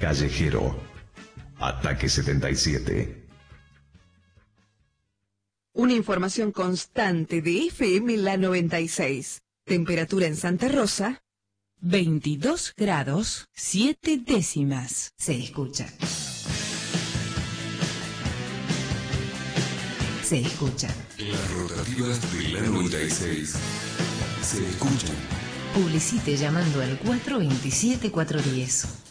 Callejero. Ataque 77. Una información constante de FM La 96. Temperatura en Santa Rosa, 22 grados 7 décimas. Se escucha. Se escucha. Las rotativas de la 96 se escuchan. Publicite llamando al 427-410.